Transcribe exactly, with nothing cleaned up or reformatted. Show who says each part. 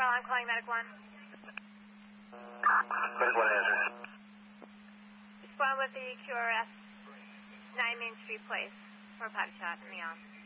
Speaker 1: Well, I'm calling Medic one.
Speaker 2: Medic one answers.
Speaker 1: Respond with the Q R S nine Main Street Place for a body shot in the arm.